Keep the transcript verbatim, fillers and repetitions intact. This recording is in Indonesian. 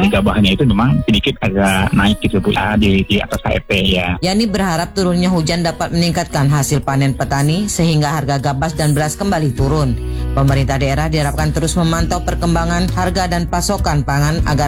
dari gabahnya itu memang sedikit agak naik gitu Bu, ya, di, di atas H R P ya. Yani berharap turunnya hujan dapat meningkatkan hasil panen petani sehingga harga gabah dan beras kembali turun. Pemerintah daerah diharapkan terus memantau perkembangan harga dan pasokan pangan agar